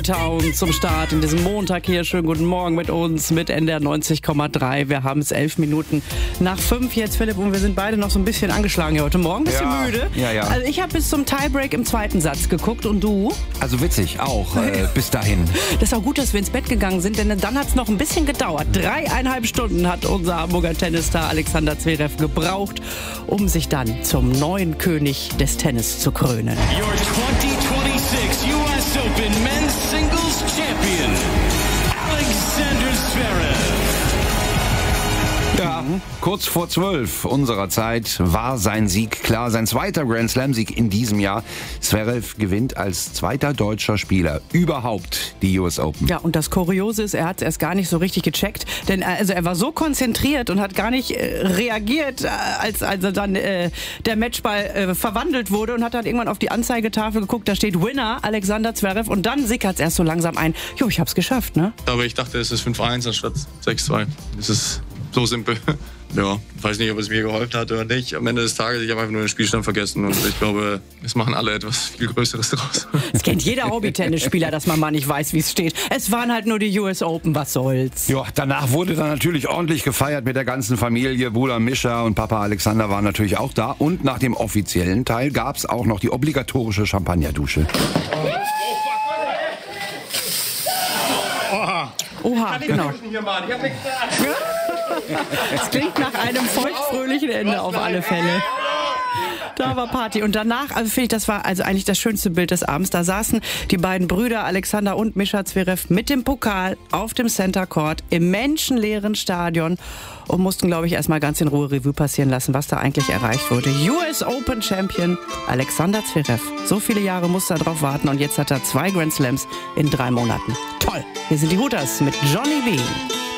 Town zum Start in diesem Montag hier. Schönen guten Morgen mit uns, mit NDR 90,3. Wir haben es 11 Minuten nach 5 jetzt, Philipp, und wir sind beide noch so ein bisschen angeschlagen hier heute Morgen. Ein bisschen müde. Ja. Also ich habe bis zum Tiebreak im zweiten Satz geguckt und du? Also witzig, auch bis dahin. Das ist auch gut, dass wir ins Bett gegangen sind, denn dann hat es noch ein bisschen gedauert. 3,5 Stunden hat unser Hamburger Tennisstar Alexander Zverev gebraucht, um sich dann zum neuen König des Tennis zu krönen. Your 2026 US Open Men's Singles Champion, Alexander Zverev. Ja, kurz vor 12 unserer Zeit war sein Sieg klar. Sein zweiter Grand Slam-Sieg in diesem Jahr. Zverev gewinnt als zweiter deutscher Spieler überhaupt die US Open. Ja, und das Kuriose ist, er hat es erst gar nicht so richtig gecheckt. Denn er war so konzentriert und hat gar nicht reagiert, als also dann der Matchball verwandelt wurde, und hat dann irgendwann auf die Anzeigetafel geguckt. Da steht Winner Alexander Zverev, und dann sickert es erst so langsam ein. Jo, ich hab's geschafft, ne? Aber ich dachte, es ist 5-1 anstatt 6-2. Es ist so simpel. Ja, weiß nicht, ob es mir geholfen hat oder nicht. Am Ende des Tages, ich habe einfach nur den Spielstand vergessen, und ich glaube, es machen alle etwas viel Größeres draus. Das kennt jeder Hobby-Tennisspieler, dass man mal nicht weiß, wie es steht. Es waren halt nur die US Open, was soll's. Ja, danach wurde dann natürlich ordentlich gefeiert mit der ganzen Familie. Bruder Mischa und Papa Alexander waren natürlich auch da. Und nach dem offiziellen Teil gab es auch noch die obligatorische Champagnerdusche. Oha, genau. Es klingt nach einem feuchtfröhlichen Ende auf alle Fälle. Da war Party. Und danach, also finde ich, das war also eigentlich das schönste Bild des Abends. Da saßen die beiden Brüder Alexander und Mischa Zverev mit dem Pokal auf dem Center Court im menschenleeren Stadion und mussten, glaube ich, erstmal ganz in Ruhe Revue passieren lassen, was da eigentlich erreicht wurde. US Open Champion Alexander Zverev. So viele Jahre musste er drauf warten, und jetzt hat er 2 Grand Slams in 3 Monaten. Toll. Hier sind die Hooters mit Johnny B.